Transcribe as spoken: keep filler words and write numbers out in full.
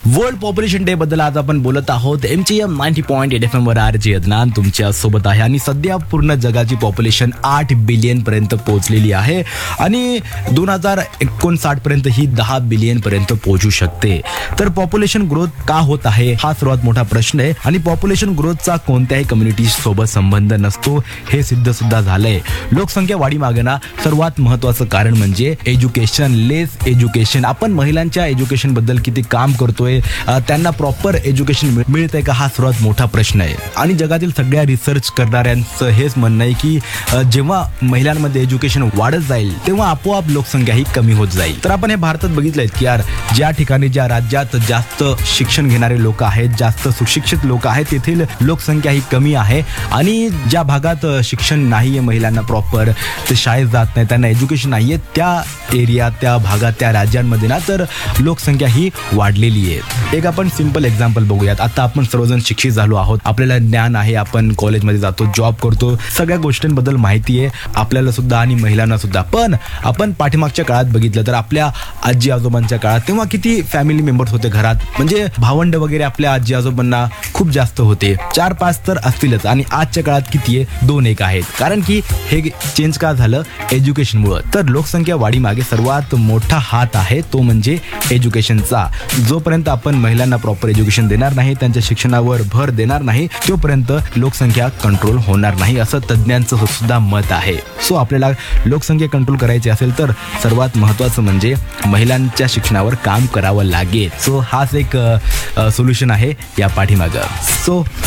World population day बद्दल आज आपण बोलत आहोत. एम ची M ninety point eight F M वर आर जे अदनान तुमच्या सोबत आहे. आणि सध्या पूर्ण जगाची पॉप्युलेशन आठ बिलियन पर्यंत पोहोचलेली आहे आणि दोन हजार एकोणसाठ पर्यंत ही दहा बिलियन पर्यंत पोहोचू शकते. तर पॉप्युलेशन ग्रोथ का होत आहे हा सर्वात मोठा प्रश्न आहे. आणि पॉप्युलेशन ग्रोथचा कोणत्याही कम्युनिटी सोबत संबंध नसतो हे सिद्ध सुद्धा झालंय. लोकसंख्या वाढी मागे ना सर्वात महत्वाचं कारण म्हणजे एज्युकेशन. लेस एज्युकेशन. आपण महिलांच्या एज्युकेशन बद्दल किती काम करतोय, त्यांना प्रॉपर एज्युकेशन मिळतंय का हा सर्वात मोठा प्रश्न आहे. आणि जगातील सगळ्या रिसर्च करणाऱ्यांचं हेच म्हणणं आहे की जेव्हा महिलांमध्ये एज्युकेशन वाढत जाईल तेव्हा आपोआप लोकसंख्या ही कमी होत जाईल. तर आपण हे भारतात बघितलंय की यार ज्या ठिकाणी ज्या राज्यात जास्त शिक्षण घेणारे लोक आहेत, जास्त सुशिक्षित लोक आहेत, तेथील लोकसंख्या ही कमी आहे. आणि ज्या भागात शिक्षण नाहीये महिलांना प्रॉपर, ते शाळेत जात नाही, त्यांना एज्युकेशन नाहीये, त्या एरिया त्या भागात त्या राज्यांमध्ये ना तर लोकसंख्या ही वाढलेली आहे. एक आपण सिंपल एक्झाम्पल बघूयात. आता आपण सर्वजण शिक्षित झालो आहोत, आपल्याला ज्ञान आहे, आपण कॉलेजमध्ये जातो, जॉब करतो, सगळ्या गोष्टींबद्दल माहिती आहे आपल्याला सुद्धा आणि महिलांना सुद्धा. पण आपण पाठीमागच्या काळात बघितलं तर आपल्या आजी आजोबांच्या काळात तेव्हा किती फॅमिली मेंबर्स होते घरात, म्हणजे भावंड वगैरे आपल्या आजी आजोबांना खूप जास्त होते, चार पाच तर असतीलच. आणि आजच्या काळात किती आहे, दोन एक आहेत. कारण की हे चेंज का झालं, एज्युकेशनमुळे. तर लोकसंख्या वाढी मागे सर्वात मोठा हात आहे तो म्हणजे एज्युकेशनचा. जोपर्यंत आपण महिलांना प्रॉपर एज्युकेशन देणार नाही, त्यांच्या शिक्षणावर भर देणार नाही, तोपर्यंत लोकसंख्या कंट्रोल होणार नाही असं तज्ज्ञांचं सुद्धा मत आहे. सो आपल्याला लोकसंख्या कंट्रोल करायची असेल तर सर्वात महत्त्वाचं म्हणजे महिलांच्या शिक्षणावर काम करावं लागेल. सो हाच एक सोल्युशन आहे या पाठीमागं. सो